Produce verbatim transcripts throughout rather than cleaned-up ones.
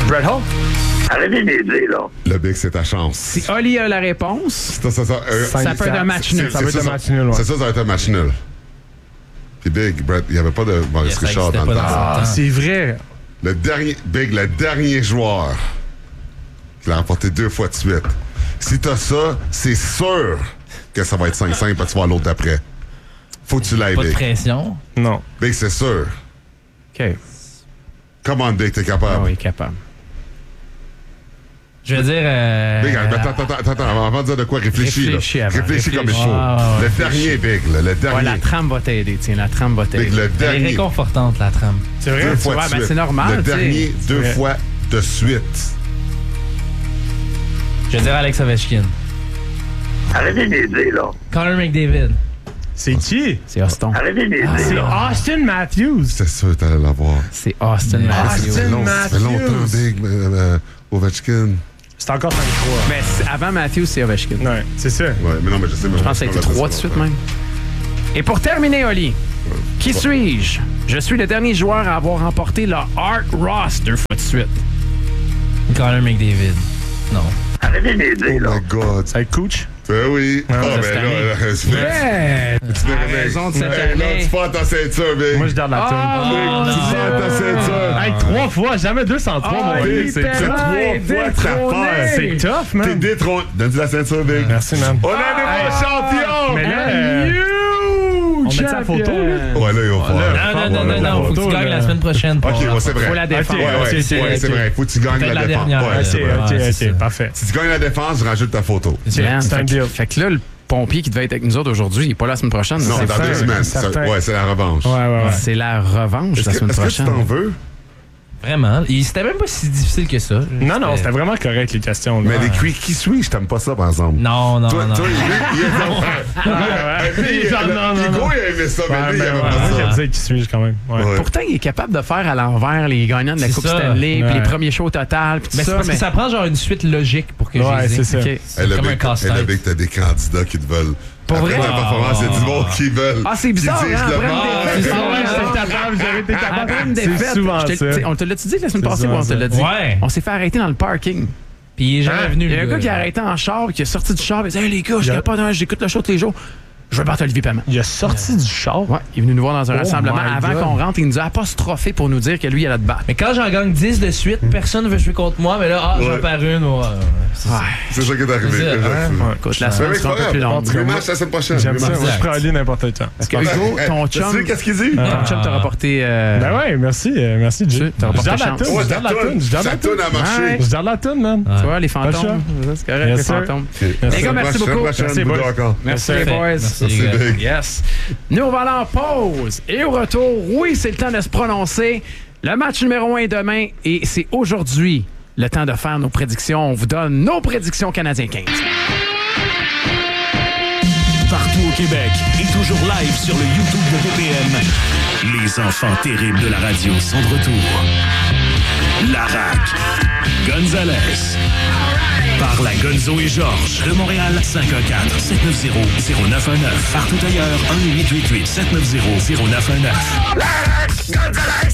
Bret Hart? Arrêtez d'aider, là. Le Big, c'est ta chance. Si Oli a la réponse, Ça, ça, ça, euh, ça peut être un match nul. Ça peut être un match nul, ouais. C'est ça, ça va être un match nul. Puis Big, Brett, il n'y avait pas de Maurice Yes, ça Richard existait dans le pas temps. dans Ah, c'est vrai. Le dernier, Big, le dernier joueur qui l'a remporté deux fois de suite. Si t'as ça, c'est sûr que ça va être cinq cinq parce que tu vas à l'autre d'après. Faut que tu l'ailles, Pas de Big. pression. Non. Big, c'est sûr. OK. Comment, Big, t'es Ah capable? oui, capable. Je veux dire... Euh, Big, attends, attends, attends, attends, avant de dire de quoi, réfléchis. Réfléchis là. avant, Réfléchis comme il réfléchis. faut. Ah, ouais, le réfléchis. dernier, Big, là, le Ouais, dernier. la trame va t'aider, tiens, la trame va t'aider. Big, le Elle est dernier. réconfortante, la trame. C'est vrai? Deux tu fois vois? de ben, suite. c'est normal, Le tu sais. dernier, deux vrai. fois de suite. Je veux dire Alex Ovechkin. Arrêtez d'aider, là. Connor McDavid. C'est qui? C'est Austin. Arrêtez d'aider, C'est là. Austin Matthews. C'est sûr que t'allais l'avoir. C'est Austin Ah, Matthews. Ça fait long- ça fait Matthews. longtemps, Big, euh, euh, Ovechkin. C'est encore cinq trois. Mais c'est- avant Matthews, c'est Ovechkin. Ouais, c'est ça. Ouais, mais non, mais je sais. Je pense que ça a été trois de suite même. Et pour terminer, Oli, qui suis-je? Je suis le dernier joueur à avoir remporté le Art Ross deux fois de suite. Connor McDavid. Non. Arrêtez d'aider, Oh là. my God. Ça coach? Ben oui. Ah, ben cette là, année. là, c'est Yeah! Tu mets À raison de cette Hey, là, année. tu perds ta ceinture, Big. Moi, je garde la Oh, toune. mon Tu Dieu! perds ta ceinture. Hey, trois fois, jamais deux cent trois, Ah, mon il gars. C'est perd. c'est C'est trois Hey, fois que ça détrôné. perd. C'est tough, T'es man. détrôné. Donne-tu la ceinture, Big. Merci, man. On a des bons champions! Mais là, A euh, new on met ça en photo, champion. là? Ouais, là, il va falloir. Non, non, non, non, non. Faut que tu gagnes la semaine prochaine. Ok, ouais, c'est vrai. Faut la défendre. Ouais, ouais, Ok, ok, ouais, ok. c'est vrai. Faut que tu gagnes Peut-être la la défense. dernière, Ouais, là. c'est Ok, vrai. ok, Ouais, c'est ok, ça. parfait. Si tu gagnes la défense, je rajoute ta photo. Man, C'est un fait, deal. fait que là, le pompier qui devait être avec nous autres aujourd'hui, il n'est pas là la semaine prochaine. Non, C'est dans fait. deux semaines. certain. Ça- Ouais, c'est la revanche. Ouais, ouais, ouais. C'est la revanche Est-ce la que semaine est-ce que tu prochaine. t'en veux? Vraiment. Et C'était même pas si difficile que ça. Non, non, c'était vraiment correct, les questions. là. Mais les qui, qui suis-je? T'aimes pas ça, par exemple? Non, non, Toi, non. toi, il il est. Ouais, ouais. Lui, Genre, non, non, Hugo, non. il a aimé ça, mais Ouais, lui, il ben, aimait ouais, pas moi, ça. j'aime dire qui suis-je quand même. Ouais. Ouais. Pourtant, il est capable de faire à l'envers les gagnants de la C'est Coupe ça. Stanley, puis Ouais. les premiers shows au total, puis tout Mais c'est ça. parce que ça prend genre une suite logique pour que Ouais, je les ai. c'est ça. OK. C'est Elle a comme un Big, elle a casse-tête. Big, t'as des candidats qui te veulent. Pour Après vrai? la performance, il y a du monde qui veulent. Ah, c'est bizarre, Qui disent hein, le après une monde. défaite, c'est ah, ça, ouais, ouais, c'est capable, j'avais été Après une défaite, C'est souvent je t'ai- ça. t'sais, on te l'a-tu dit la semaine C'est passée ou souvent on te l'a ça. dit? Ouais. On s'est fait arrêter dans le parking. Puis il est jamais Hein? venu. Il y a un le gars qui a arrêté en char, qui est sorti du char, il dit « Hey les gars, je suis Yeah. capable, j'écoute le show tous les jours. Je veux battre Olivier Paiement. » Il a sorti du char. Ouais, il est venu nous voir dans un Oh rassemblement. my Avant God. qu'on rentre, il nous a apostrophé pour nous dire que lui, il allait te battre. Mais quand j'en gagne dix de suite, personne ne veut jouer contre moi. Mais là, ah, j'en Ouais. perds une. Ouais, c'est ça. Ouais. C'est ça qui est arrivé. C'est ça, Exact. Ouais. Écoute, la Mais semaine oui, sera un c'est peu plus pas longue. grave. Rematch la semaine prochaine. J'aime ça. Rematch. Moi, je prends aller n'importe quand. Parce que Hugo, ton Tu sais chum, qu'est-ce qu'il dit? ton chum t'a rapporté... euh, Ben ouais, merci. euh, Merci, Jay. Tu- t'as Je rapporté garde la chance. toune. Ouais, Je ta garde la toune, toune. Je garde ta la toune toune. a marché. Ouais. Je garde la toune, man. Tu vois, les Pas le fantômes. C'est correct, Yes, les sir. fantômes. Ok. Les gars, merci Semaine beaucoup. prochaine, Merci, Bouddha boys. encore. Merci les Parfait. boys. Merci, Merci, les gars. Big. Yes. Nous, on va aller en pause. Et au retour, oui, c'est le temps de se prononcer. Le match numéro un est demain et c'est aujourd'hui le temps de faire nos prédictions. On vous donne nos prédictions Canadiens quinze. Partout au Québec et toujours live sur le YouTube de V P M. Les enfants terribles de la radio sont de retour. Larac, Gonzalez. Par la Gonzo et Georges de Montréal, cinq un quatre, sept neuf zéro, zéro neuf un neuf. Partout ailleurs, un huit huit huit, sept neuf zéro, zéro neuf un neuf.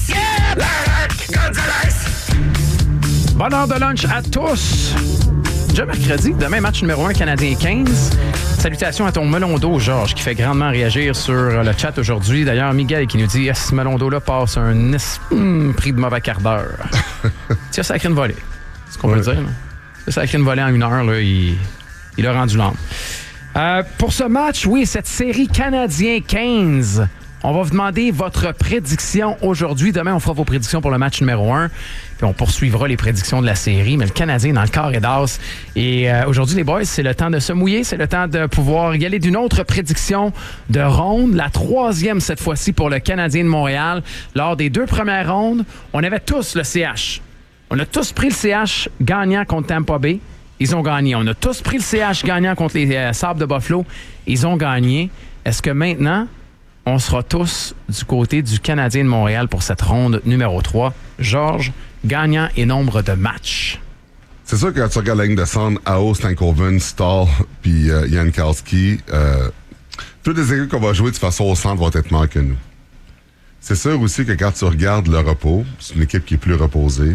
Bonne heure de lunch à tous. Déjà mercredi, demain match numéro un Canadien quinze. Salutations à ton melon d'eau, Georges, qui fait grandement réagir sur le chat aujourd'hui. D'ailleurs, Miguel qui nous dit « Ce melon d'eau-là passe un es- hum, prix de mauvais quart d'heure. » Tiens, sacré une volée. C'est ce qu'on Ouais. peut dire. Là. Ça, sacré une volée en une heure, là, il, il a rendu l'âme. Euh, pour ce match, oui, cette série Canadien quinze, on va vous demander votre prédiction aujourd'hui. Demain, on fera vos prédictions pour le match numéro un. Puis on poursuivra les prédictions de la série. Mais le Canadien est dans le carré d'as. Et euh, aujourd'hui, les boys, c'est le temps de se mouiller. C'est le temps de pouvoir y aller d'une autre prédiction de ronde. La troisième, cette fois-ci, pour le Canadien de Montréal. Lors des deux premières rondes, on avait tous le C H. On a tous pris le C H gagnant contre Tampa Bay. Ils ont gagné. On a tous pris le C H gagnant contre les euh, Sabres de Buffalo. Ils ont gagné. Est-ce que maintenant, on sera tous du côté du Canadien de Montréal pour cette ronde numéro trois? Georges, gagnant et nombre de matchs. C'est sûr que quand tu regardes la ligne de centre, Ao, Stankoven, Stahl, puis euh, Jankowski, euh, toutes les équipes qu'on va jouer de façon au centre vont être meilleures que nous. C'est sûr aussi que quand tu regardes le repos, c'est une équipe qui est plus reposée.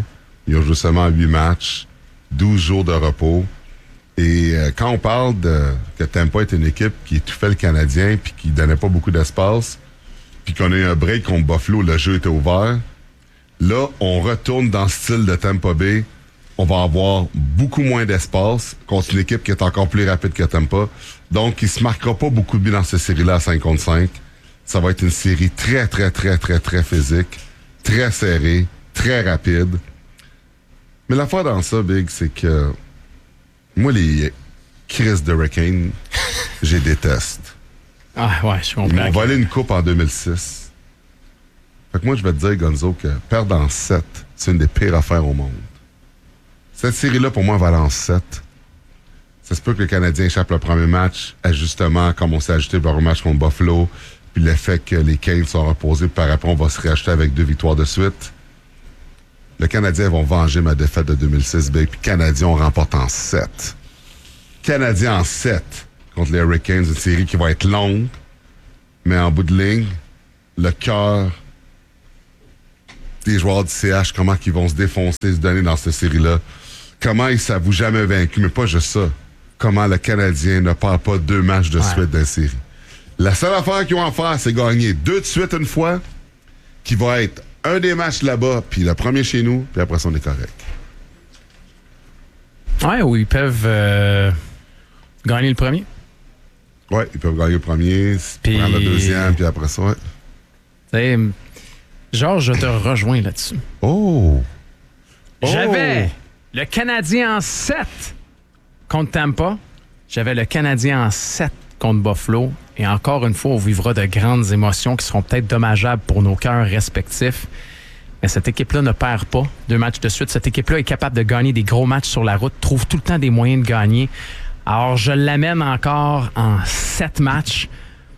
Ils ont joué seulement huit matchs, douze jours de repos. Et euh, quand on parle de que Tampa est une équipe qui étouffait le Canadien puis qui donnait pas beaucoup d'espace, puis qu'on a eu un break contre Buffalo, le jeu était ouvert, là, on retourne dans le style de Tampa Bay. On va avoir beaucoup moins d'espace contre une équipe qui est encore plus rapide que Tampa. Donc, il se marquera pas beaucoup de buts dans cette série-là à cinq contre cinq. Ça va être une série très, très, très, très, très physique, très serrée, très rapide. Mais l'affaire dans ça, Big, c'est que moi, les Chris de Hurricane, je les déteste. Ah ouais, je comprends. Ils m'ont volé une coupe en deux mille six. Fait que moi, je vais te dire, Gonzo, que perdre en sept, c'est une des pires affaires au monde. Cette série-là, pour moi, va aller en sept. Ça se peut que le Canadien échappe le premier match, ajustement, comme on s'est ajusté pour le match contre Buffalo, puis le fait que les Canes sont reposés, puis par après, on va se réacheter avec deux victoires de suite. Le Canadien vont venger ma défaite de deux mille six, Big, puis Canadien, on remporte en sept. Canadien en sept contre les Hurricanes, une série qui va être longue, mais en bout de ligne, le cœur des joueurs du C H, comment ils vont se défoncer, se donner dans cette série-là. Comment ils s'avouent jamais vaincus, mais pas juste ça. Comment le Canadien ne perd pas deux matchs de ouais. suite dans la série. La seule affaire qu'ils ont à faire, c'est gagner deux de suite une fois, qui va être un des matchs là-bas, puis le premier chez nous, puis après ça, on est correct. Ouais, ou ils peuvent euh, gagner le premier. Ouais, ils peuvent gagner le premier, puis prendre le deuxième, puis après ça, ouais. T'sais, Georges, je te rejoins là-dessus. Oh! oh! J'avais le Canadien en sept contre Tampa. J'avais le Canadien en sept contre Buffalo. Et encore une fois, on vivra de grandes émotions qui seront peut-être dommageables pour nos cœurs respectifs. Mais cette équipe-là ne perd pas deux matchs de suite. Cette équipe-là est capable de gagner des gros matchs sur la route, trouve tout le temps des moyens de gagner. Alors, je l'amène encore en sept matchs.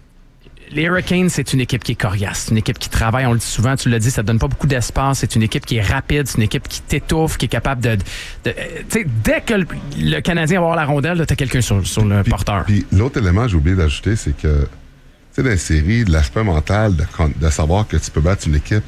Les Hurricanes, c'est une équipe qui est coriace. C'est une équipe qui travaille, on le dit souvent, tu l'as dit, ça ne donne pas beaucoup d'espace. C'est une équipe qui est rapide, c'est une équipe qui t'étouffe, qui est capable de... de tu sais, dès que le, le Canadien va avoir la rondelle, tu as quelqu'un sur, sur le puis, porteur. Puis l'autre élément, j'ai oublié d'ajouter, c'est que, tu sais, dans les séries, l'aspect mental de, de savoir que tu peux battre une équipe,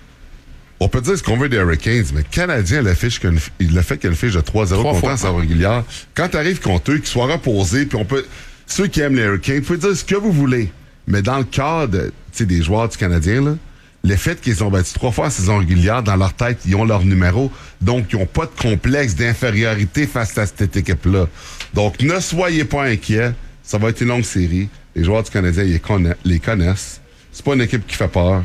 on peut dire ce qu'on veut des Hurricanes, mais le Canadien, le, fiche il le fait qu'il y a une fiche de trois zéro contre sa régulière. Quand tu arrives contre eux, qu'ils soient reposés, puis on peut... Ceux qui aiment les Hurricanes, vous pouvez dire ce que vous voulez. Mais dans le cas de, des joueurs du Canadien, là, le fait qu'ils ont battu trois fois en saison régulière, dans leur tête, ils ont leur numéro. Donc, ils n'ont pas de complexe d'infériorité face à cette équipe-là. Donc, ne soyez pas inquiets. Ça va être une longue série. Les joueurs du Canadien ils conna- les connaissent. C'est pas une équipe qui fait peur.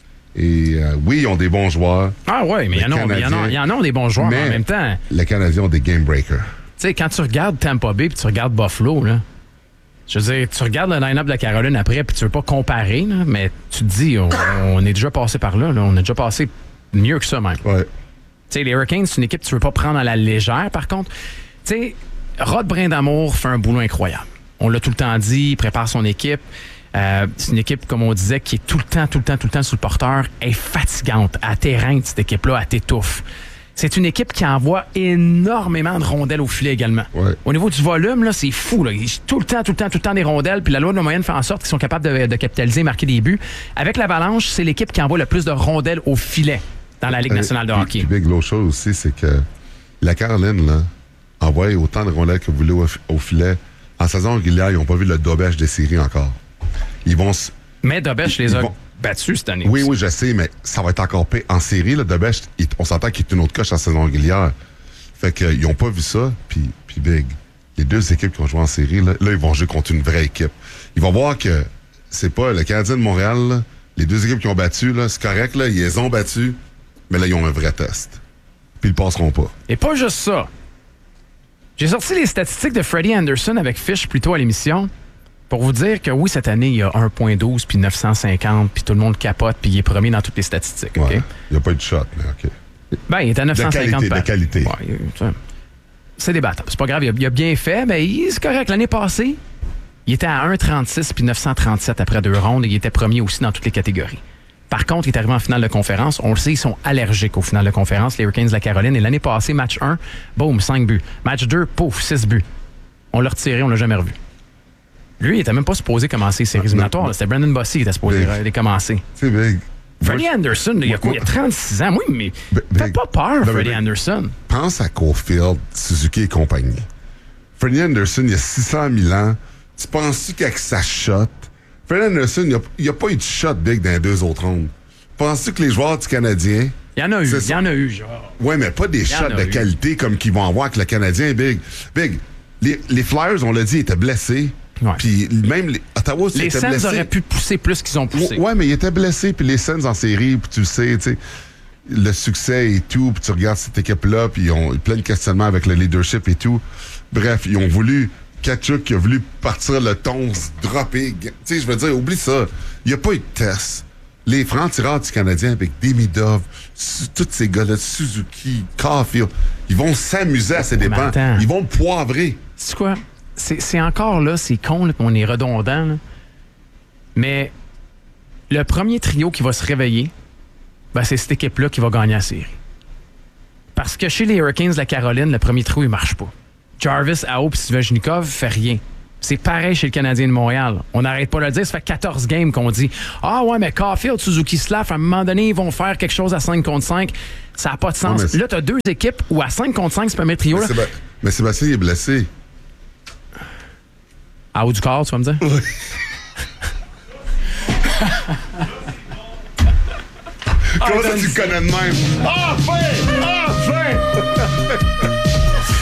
Et euh, oui, ils ont des bons joueurs. Ah oui, mais il y, y, y en a des bons joueurs, mais, mais en même temps... Les Canadiens ont des game breakers. Tu sais, quand tu regardes Tampa Bay puis tu regardes Buffalo, là, je veux dire, tu regardes le line-up de la Caroline après puis tu veux pas comparer, là, mais tu te dis, on, on est déjà passé par là, là. On a déjà passé mieux que ça, même. Ouais. Tu sais, les Hurricanes, c'est une équipe que tu veux pas prendre à la légère, par contre. Tu sais, Rod Brindamour fait un boulot incroyable. On l'a tout le temps dit, il prépare son équipe. Euh, c'est une équipe, comme on disait, qui est tout le temps, tout le temps, tout le temps sous le porteur. Elle est fatigante. Elle t'éreinte, cette équipe-là, elle t'étouffe. C'est une équipe qui envoie énormément de rondelles au filet également. Ouais. Au niveau du volume, là, c'est fou. Là. Tout le temps, tout le temps, tout le temps des rondelles. Puis la loi de la moyenne fait en sorte qu'ils sont capables de, de capitaliser et marquer des buts. Avec l'Avalanche, c'est l'équipe qui envoie le plus de rondelles au filet dans la Ligue nationale de puis, hockey. Puis, Big, l'autre chose aussi, c'est que la Caroline, là, envoie autant de rondelles que vous voulez au, au filet. En saison régulière, ils n'ont pas vu le dobèche des séries encore. Ils vont se... Mais Dobèche les a vont... battus cette année. Oui, aussi. oui, je sais, mais ça va être encore pire. En série, le Dobèche, on s'entend qu'il est une autre coche en saison régulière. Fait qu'ils n'ont pas vu ça. Puis, puis Big, les deux équipes qui ont joué en série, là, là, ils vont jouer contre une vraie équipe. Ils vont voir que c'est pas le Canadien de Montréal, là, les deux équipes qui ont battu, là, c'est correct, là, ils les ont battus, mais là, ils ont un vrai test. Puis ils passeront pas. Et pas juste ça. J'ai sorti les statistiques de Freddie Anderson avec Fish plus tôt à l'émission. Pour vous dire que oui, cette année, il y a un virgule douze, puis neuf cent cinquante, puis tout le monde capote, puis il est premier dans toutes les statistiques. Ouais. Okay? Il n'y a pas eu de shot, mais OK. Ben, il est à neuf cent cinquante. De qualité, de qualité. Ouais, c'est débattable. C'est pas grave, il a, il a bien fait, mais il, c'est correct. L'année passée, il était à un virgule trente-six puis neuf cent trente-sept après deux rondes, et il était premier aussi dans toutes les catégories. Par contre, il est arrivé en finale de conférence. On le sait, ils sont allergiques aux finales de conférence, les Hurricanes de la Caroline. Et l'année passée, match un, boum, cinq buts. Match deux, pouf, six buts. On l'a retiré, on l'a jamais revu. Lui, il était même pas supposé commencer ses séries éliminatoires. C'était Brandon Bossy qui était supposé les commencer. Tu sais, Freddie Anderson, il y a quoi? Il y a trente-six ans. Oui, mais Ben, t'as ben, pas peur, ben, Freddie ben, Anderson. Pense à Caulfield, Suzuki et compagnie. Freddie Anderson, il y a six cent mille ans. Tu penses-tu qu'avec sa shot, Freddie Anderson, il n'y a, a pas eu de shot big dans les deux autres rondes. Penses-tu que les joueurs du Canadien... Il y en a eu, C'est il y ça. en a eu, genre. Ouais, mais pas des y en shots a de eu. qualité comme qu'ils vont avoir avec le Canadien big. Big, les, les Flyers, on l'a dit, étaient blessés. Ouais. Puis même les, Ottawa aussi Les étaient Sens blessés. auraient pu pousser plus qu'ils ont poussé. Ouais, mais ils étaient blessés, puis les Sens en série, puis tu le sais, tu sais, le succès et tout, puis tu regardes cette équipe-là, puis ils ont plein de questionnements avec le leadership et tout. Bref, ils ont voulu, Kachuk qui a voulu partir le ton, se dropper. Tu sais, je veux dire, oublie ça. Il n'y a pas eu de test. Les francs-tireurs du Canadien avec Demidov, su- tous ces gars-là, Suzuki, Caulfield, ils vont s'amuser à ses Mais dépens. attends. Ils vont le poivrer. C'est quoi? C'est, c'est encore là, c'est con, là, qu'on est redondant. Là. Mais le premier trio qui va se réveiller, ben, c'est cette équipe-là qui va gagner la série. Parce que chez les Hurricanes de la Caroline, le premier trio, il marche pas. Jarvis, Aho et Svechnikov fait rien. C'est pareil chez le Canadien de Montréal. On n'arrête pas de le dire. Ça fait quatorze games qu'on dit « Ah ouais, mais Caulfield, Suzuki, Slav, à un moment donné, ils vont faire quelque chose à cinq contre cinq. » Ça n'a pas de sens. Ouais, mais là, tu as deux équipes où à cinq contre cinq, c'est pas un trio. Mais, Là. Séba- mais Sébastien, il est blessé. À haut du corps, tu vas me dire? Comment ça, tu le connais de même? Enfin! Enfin!